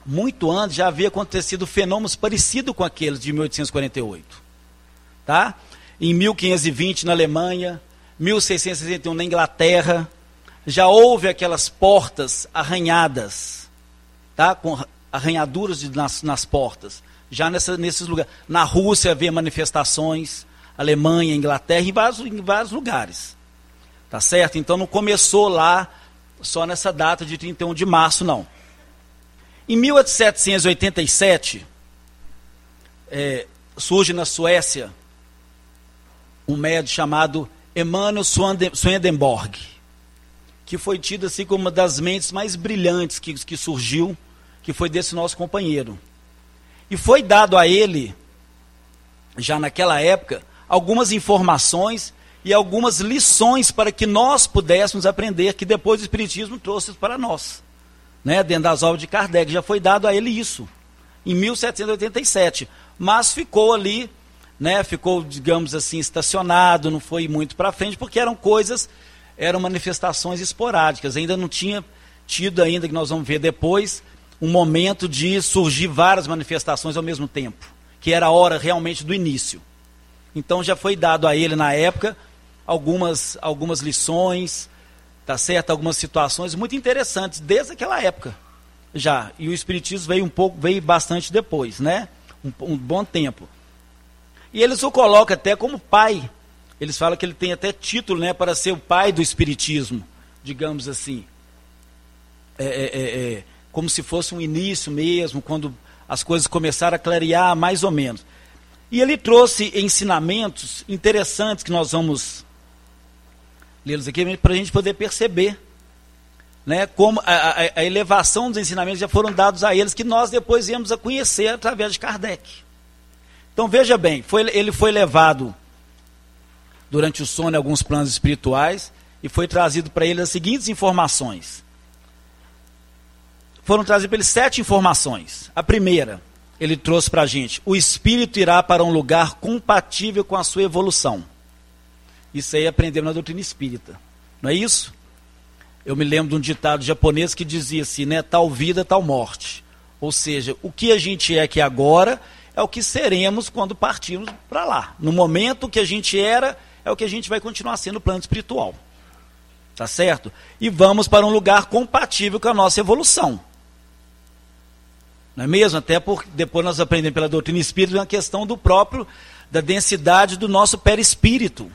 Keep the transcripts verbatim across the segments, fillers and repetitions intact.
muito antes, já havia acontecido fenômenos parecidos com aqueles de mil oitocentos e quarenta e oito. Tá? Em mil quinhentos e vinte na Alemanha, mil seiscentos e sessenta e um na Inglaterra, já houve aquelas portas arranhadas, tá? Com arranhaduras de, nas, nas portas, já nessa, nesses lugares. Na Rússia havia manifestações, Alemanha, Inglaterra, em vários, em vários lugares. Tá certo? Então não começou lá só nessa data de trinta e um de março, não. Em mil setecentos e oitenta e sete, é, surge na Suécia um médico chamado Emanuel Swedenborg, que foi tido assim como uma das mentes mais brilhantes que, que surgiu, que foi desse nosso companheiro. E foi dado a ele, já naquela época, algumas informações e algumas lições para que nós pudéssemos aprender, que depois o Espiritismo trouxe para nós. Né, dentro das obras de Kardec, já foi dado a ele isso, em mil setecentos e oitenta e sete, mas ficou ali, né, ficou, digamos assim, estacionado, não foi muito para frente, porque eram coisas, eram manifestações esporádicas, ainda não tinha tido ainda, que nós vamos ver depois, um momento de surgir várias manifestações ao mesmo tempo, que era a hora realmente do início. Então já foi dado a ele na época algumas, algumas lições, tá certo? Algumas situações muito interessantes desde aquela época já. E o Espiritismo veio um pouco, veio bastante depois, né? Um, um bom tempo. E eles o colocam até como pai. Eles falam que ele tem até título, né, para ser o pai do Espiritismo, digamos assim. É, é, é, como se fosse um início mesmo, quando as coisas começaram a clarear, mais ou menos. E ele trouxe ensinamentos interessantes que nós vamos lê-los aqui para a gente poder perceber, né, como a, a, a elevação dos ensinamentos já foram dados a eles, que nós depois viemos a conhecer através de Kardec. Então veja bem, foi, ele foi levado durante o sono em alguns planos espirituais e foi trazido para ele as seguintes informações. Foram trazidas para ele sete informações. A primeira, ele trouxe para a gente: o espírito irá para um lugar compatível com a sua evolução. Isso aí aprendemos na doutrina espírita, não é isso? Eu me lembro de um ditado japonês que dizia assim, né, tal vida, tal morte. Ou seja, o que a gente é aqui agora é o que seremos quando partirmos para lá. No momento que a gente era, é o que a gente vai continuar sendo no plano espiritual. Tá certo? E vamos para um lugar compatível com a nossa evolução. Não é mesmo? Até porque depois nós aprendemos pela doutrina espírita uma questão do próprio, da densidade do nosso perispírito.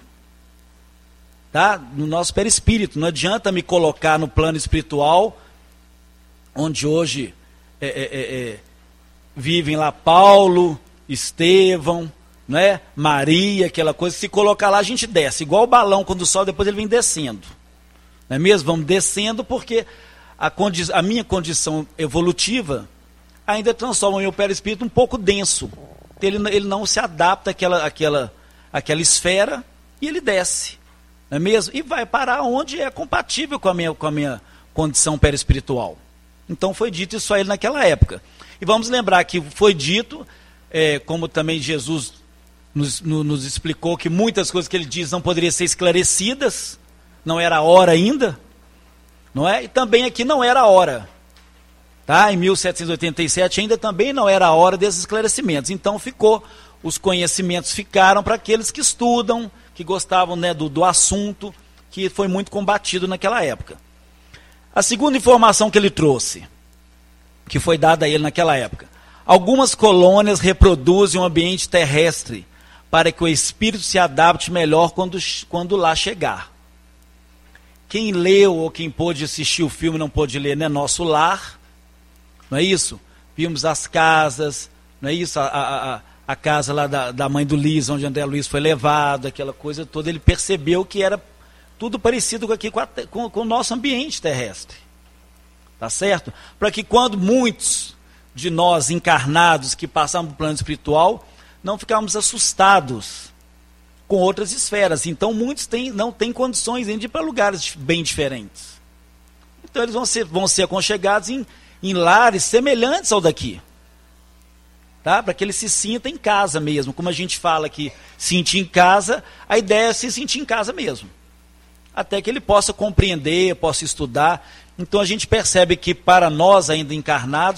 Tá? No nosso perispírito. Não adianta me colocar no plano espiritual, onde hoje é, é, é, é, vivem lá Paulo, Estevão, não é? Maria, aquela coisa. Se colocar lá, a gente desce. Igual o balão, quando sobe, depois ele vem descendo. Não é mesmo? Vamos descendo porque a, condi a minha condição evolutiva ainda transforma o meu perispírito um pouco denso. Ele, ele não se adapta àquela, àquela, àquela esfera e ele desce. Não é mesmo? E vai parar onde é compatível com a minha, com a minha condição perispiritual. Então foi dito isso a ele naquela época. E vamos lembrar que foi dito, é, como também Jesus nos, no, nos explicou, que muitas coisas que ele diz não poderiam ser esclarecidas, não era a hora ainda, não é? E também aqui não era a hora. Tá? Em mil setecentos e oitenta e sete ainda também não era a hora desses esclarecimentos. Então ficou, os conhecimentos ficaram para aqueles que estudam, que gostavam, né, do, do assunto, que foi muito combatido naquela época. A segunda informação que ele trouxe, que foi dada a ele naquela época: algumas colônias reproduzem o ambiente terrestre para que o espírito se adapte melhor quando, quando lá chegar. Quem leu ou quem pôde assistir o filme não pôde ler, né? Nosso Lar, não é isso? Vimos as casas, não é isso? A, a, a, a casa lá da, da mãe do Luiz, onde André Luiz foi levado, aquela coisa toda. Ele percebeu que era tudo parecido com, aqui, com, a, com, com o nosso ambiente terrestre. Tá certo? Para que quando muitos de nós encarnados que passamos para o plano espiritual, não ficamos assustados com outras esferas. Então muitos têm, não têm condições de ir para lugares bem diferentes. Então eles vão ser, vão ser aconchegados em, em lares semelhantes ao daqui. Tá? Para que ele se sinta em casa mesmo. Como a gente fala que sentir em casa, a ideia é se sentir em casa mesmo. Até que ele possa compreender, possa estudar. Então a gente percebe que para nós ainda encarnados,